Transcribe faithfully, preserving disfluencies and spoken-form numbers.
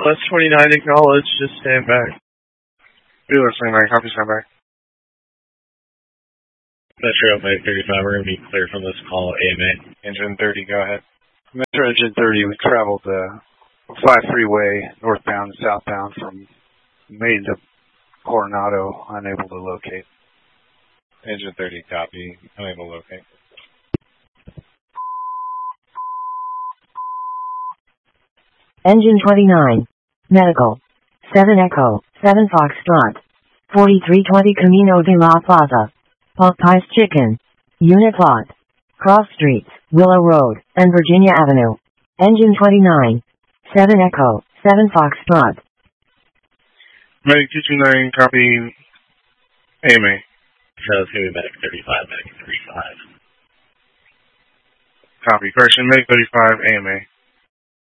Plus twenty-nine acknowledged, just stand back. Be listening, Mike. Copy, stand by. Metro Mike thirty-five, we're going to be clear from this call, A M A. Engine thirty, go ahead. Metro Engine thirty, we traveled uh, five freeway, northbound and southbound from Maine to Coronado, unable to locate. Engine thirty, copy, unable to locate. Engine twenty-nine, medical, seven Echo, seven Foxtrot, forty-three twenty Camino de la Plaza, Popeye's Chicken, Unit Lot, Cross Streets, Willow Road, and Virginia Avenue. Engine twenty-nine, seven Echo, seven Foxtrot. Medic two two nine, copy, A M A. So it's going to be Medic thirty-five, Medic thirty-five. Copy, correction, Medic thirty-five, A M A.